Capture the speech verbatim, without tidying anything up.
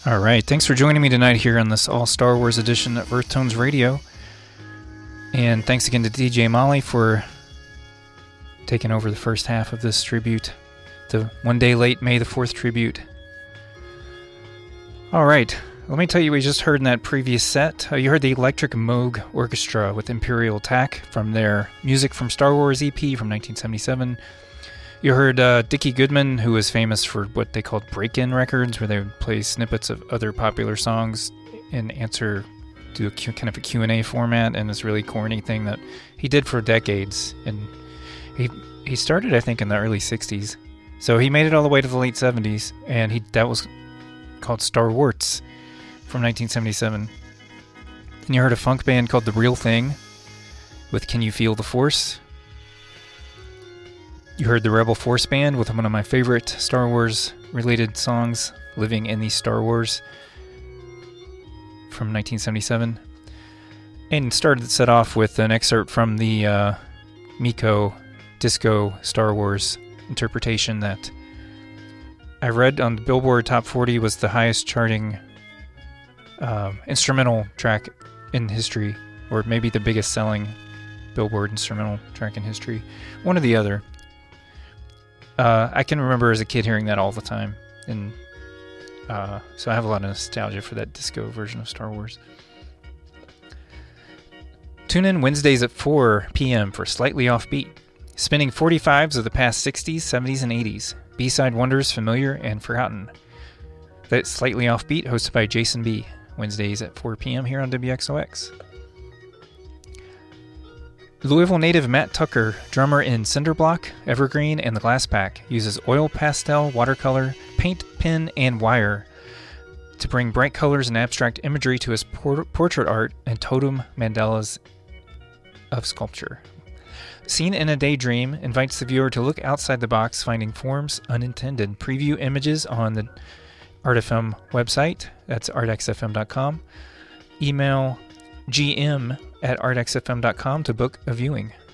All right, thanks for joining me tonight here on this all Star Wars edition of Earth Tones Radio. And thanks again to D J Molly for taking over the first half of this tribute, the one day late May the fourth tribute. All right, let me tell you, we just heard in that previous set, uh, you heard the Electric Moog Orchestra with Imperial Attack from their Music from Star Wars E P from nineteen seventy-seven. You heard uh, Dickie Goodman, who was famous for what they called break-in records, where they would play snippets of other popular songs and answer, do a Q, kind of a Q and A format, and this really corny thing that he did for decades. And he he started, I think, in the early sixties. So he made it all the way to the late seventies, and he that was called Star Wars from nineteen seventy-seven. Then you heard a funk band called The Real Thing with Can You Feel the Force? You heard the Rebel Force Band with one of my favorite Star Wars related songs, Living in the Star Wars from nineteen seventy-seven. And started the set off with an excerpt from the uh, Miko Disco Star Wars interpretation that I read on the Billboard Top forty was the highest charting um, instrumental track in history, or maybe the biggest selling Billboard instrumental track in history. One or the other. Uh, I can remember as a kid hearing that all the time, and uh, so I have a lot of nostalgia for that disco version of Star Wars. Tune in Wednesdays at four p.m. for Slightly Offbeat, spinning forty-fives of the past sixties, seventies, and eighties, B-side wonders familiar and forgotten. That's Slightly Offbeat, hosted by Jason B., Wednesdays at four p.m. here on W X O X. Louisville native Matt Tucker, drummer in Cinderblock, Evergreen, and The Glass Pack, uses oil pastel, watercolor, paint, pen, and wire to bring bright colors and abstract imagery to his por- portrait art and totem mandalas of sculpture. Scene in a Daydream invites the viewer to look outside the box, finding forms unintended. Preview images on the ArtFM website. That's art x f m dot com. Email G M at art x f m dot com to book a viewing.